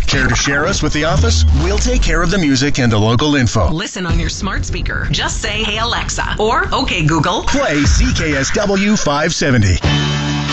Care to share us with the office? We'll take care of the music and the local info. Listen on your smart speaker. Just say, "Hey Alexa," or "Okay Google. Play CKSW 570.